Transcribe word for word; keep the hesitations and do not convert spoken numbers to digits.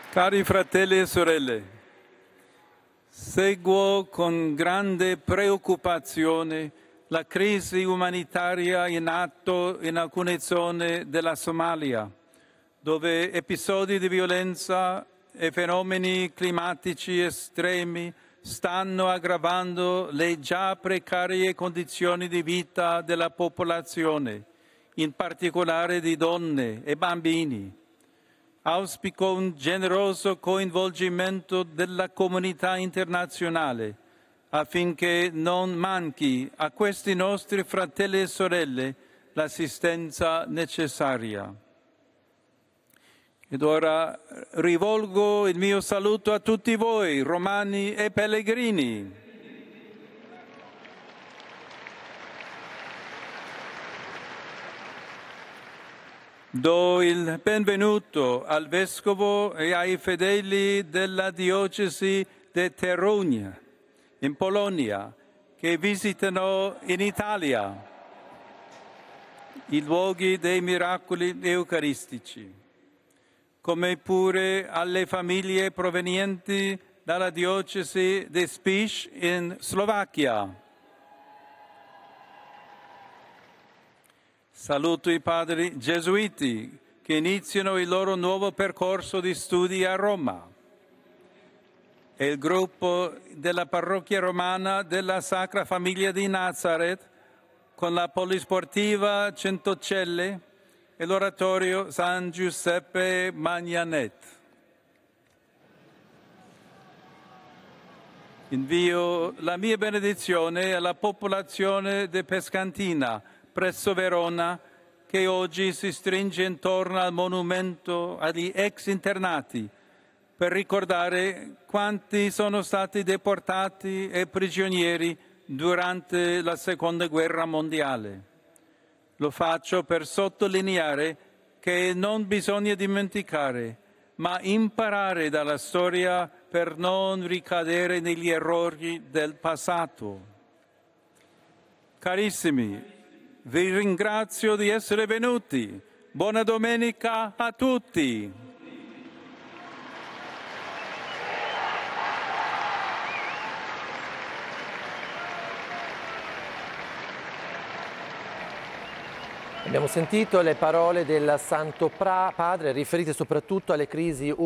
Cari fratelli e sorelle, seguo con grande preoccupazione la crisi umanitaria in atto in alcune zone della Somalia, dove episodi di violenza e fenomeni climatici estremi stanno aggravando le già precarie condizioni di vita della popolazione, in particolare di donne e bambini. Auspico un generoso coinvolgimento della comunità internazionale affinché non manchi a questi nostri fratelli e sorelle l'assistenza necessaria. Ed ora rivolgo il mio saluto a tutti voi, romani e pellegrini. Do il benvenuto al Vescovo e ai fedeli della diocesi di Terugna, in Polonia, che visitano in Italia i luoghi dei miracoli eucaristici, come pure alle famiglie provenienti dalla diocesi di Spiš in Slovacchia. Saluto i padri gesuiti che iniziano il loro nuovo percorso di studi a Roma e il gruppo della parrocchia romana della Sacra Famiglia di Nazareth con la polisportiva Centocelle e l'oratorio San Giuseppe Magnanet. Invio la mia benedizione alla popolazione di Pescantina, presso Verona, che oggi si stringe intorno al monumento agli ex internati per ricordare quanti sono stati deportati e prigionieri durante la Seconda Guerra Mondiale. Lo faccio per sottolineare che non bisogna dimenticare, ma imparare dalla storia per non ricadere negli errori del passato. Carissimi, vi ringrazio di essere venuti. Buona domenica a tutti. Abbiamo sentito le parole del Santo Padre riferite soprattutto alle crisi